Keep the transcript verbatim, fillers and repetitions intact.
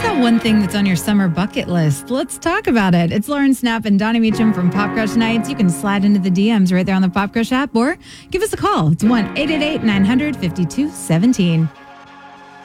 that one thing that's on your summer bucket list? Let's talk about it. It's Lauren Snap and Donnie Meacham from Pop Crush Nights. You can slide into the D Ms right there on the Pop Crush app or give us a call. It's one eight eight eight, nine hundred, fifty-two seventeen.